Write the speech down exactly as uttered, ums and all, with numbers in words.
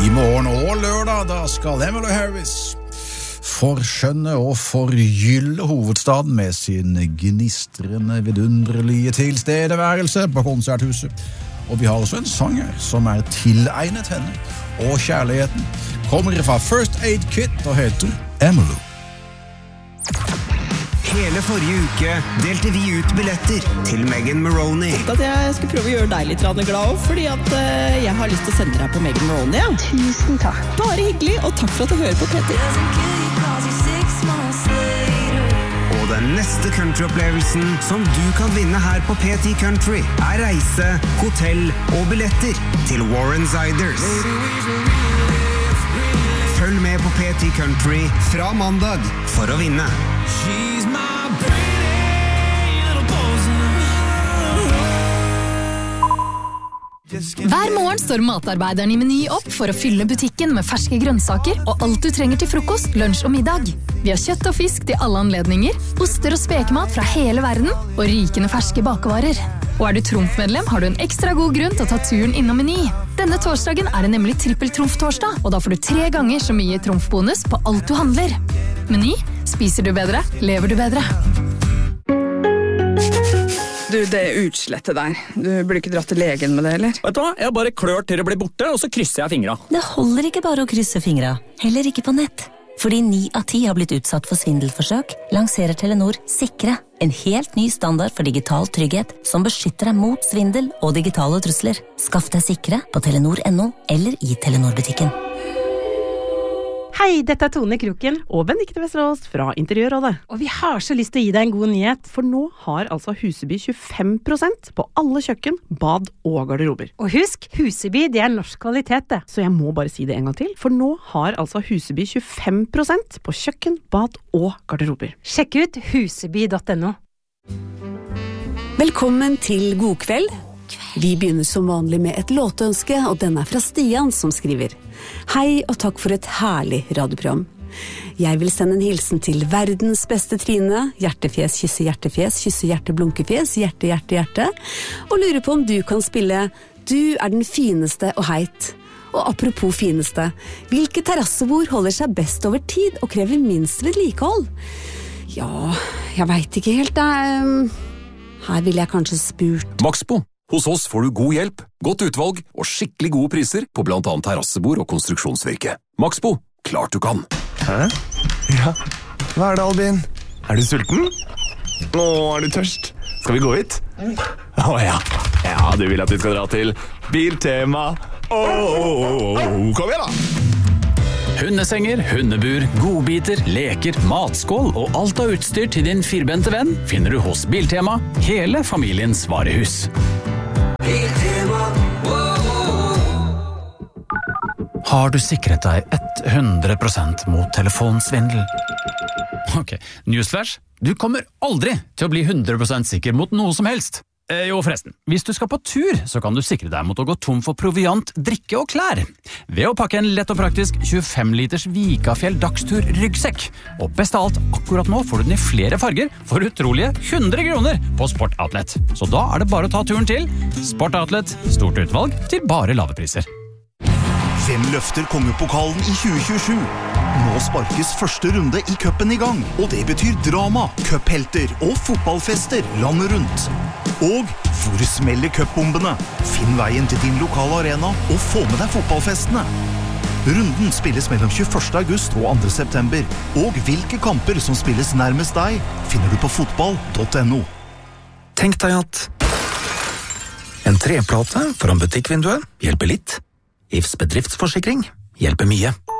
I morgen og lørdag da skal Emmylou Harris forskjønne og forgylle hovedstaden med sin gnistrende, vidunderlige tilstedeværelse på konserthuset. Og vi har også en sanger som er tilegnet henne, og kjærligheten kommer fra First Aid Kit og heter Emmylou. Hele forrige uke delte vi ut billetter til Megan Maroney. At jeg skulle prøve å gjøre deg litt glad, fordi at uh, jeg har lyst til å sende deg på Megan Maroney. Ja. Tusen takk. Bare hyggelig, og takk for at du hører på Petter. Og den neste country-opplevelsen som du kan vinne her på P T Country er reise, hotell og billetter til Warren Ziders. Følg med på P T Country fra mandag for å vinne. Hver morgen står matarbeideren i Meny opp for å fylle butikken med ferske grønnsaker og alt du trenger til frokost, lunsj og middag. Vi har kjøtt og fisk til alle anledninger, oster og spekemat fra hele verden og rykende ferske bakevarer. Og er du Trumf-medlem, har du en ekstra god grunn til å ta turen innom Meny. Denne torsdagen er det nemlig trippel-Trumf-torsdag, og da får du tre ganger så mye Trumf-bonus på alt du handler. Meny, spiser du bedre, lever du bedre. Du, det er utslettet der. Du burde ikke dratt til legen med det, eller? Vet du hva? Jeg bare klør til det blir borte, og så krysser jeg fingra. Det holder ikke bare å krysse fingra, heller ikke på nett. Fordi ni av ti har blitt utsatt for svindelforsøk, lanserer Telenor Sikre, en helt ny standard for digital trygghet som beskytter deg mot svindel og digitale trusler. Skaff deg Sikre på telenor punktum no eller i Telenor-butikken. Hei, dette er Tone Kroken og Benedikte Vesterås fra Interiørrådet. Og vi har så lyst til å gi deg en god nyhet, for nå har altså Huseby tjuefem prosent på alle kjøkken, bad og garderober. Og husk, Huseby det er norsk kvalitet det. Så jeg må bare si det en gang til, for nå har altså Huseby tjuefem prosent på kjøkken, bad og garderober. Sjekk ut huseby punktum no. Velkommen til God kveld. Vi begynner som vanlig med et låtønske, og den er fra Stian som skriver: Hei og takk for et herlig radioprogram. Jeg vil sende en hilsen til verdens beste Trine, hjertefjes, kysse hjertefjes, kysse hjerte, blunkefjes, hjerte, hjerte, hjerte, og lurer på om du kan spille Du er den fineste og heit. Og apropos fineste, hvilke terrassebord holder seg best over tid og krever minst vedlikehold? Ja, jeg vet ikke helt da. Her ville jeg kanskje spurt Maxbo. Hos oss får du god hjelp, godt utvalg og skikkelig gode priser på blant annet terrassebord og konstruksjonsvirke. Maxbo, klart du kan. Hæ? Ja, hva er det, Albin? Er du sulten? Nå er du tørst. Skal vi gå hit? Å ja. Ja, du vil at vi skal dra til Biltema. Åh, kom igjen da! Hundesenger, hundebur, godbiter, leker, matskål og alt av utstyr til din firbente venn finner du hos Biltema, hele familiens varehus. Har du sikret deg hundre prosent mot telefonsvindel? Ok, newsflash. Du kommer aldri til å bli hundre prosent sikker mot noe som helst. Eh, jo forresten, hvis du skal på tur, så kan du sikre deg mot å gå tom for proviant, drikke og klær. Ved å pakke en lett og praktisk tjuefem liters Vikafjell dagstur ryggsekk. Og best av alt, akkurat nå får du den i flere farger for utrolige hundre kroner på Sport Outlet. Så da er det bare å ta turen til Sport Outlet, stort utvalg til bare lave priser. Hvem løfter kongepokalen i tjue tjuesju? Nå sparkes første runde i cupen i gang, og det betyr drama, cuphelter og fotballfester landet rundt. Og hvor smeller cupbombene? Finn veien til din lokale arena og få med deg fotballfestene. Runden spilles mellom tjueførste august og andre september, og hvilke kamper som spilles nærmest deg finner du på fotball punktum no. Tenk deg at en treplate foran butikkvinduet hjelper litt. I F S bedriftsforsikring hjelper mye.